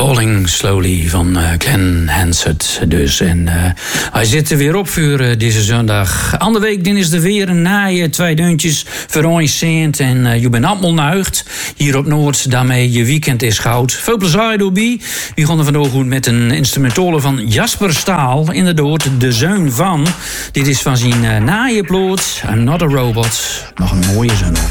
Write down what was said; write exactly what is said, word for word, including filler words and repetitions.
Falling Slowly van uh, Glenn Hansard dus. En uh, hij zit er weer op voor uh, deze zondag. Andere week dan is er weer een naaie, twee deuntjes voor ons zend. En uh, je bent allemaal nuigt hier op Noord. Daarmee je weekend is goud. Veel plezier doorbij. We gaan er vandaag goed met een instrumentale van Jasper Staal. Inderdaad, de zoon van. Dit is van zijn uh, naaie ploot. I'm Not a Robot. Nog een mooie zondag.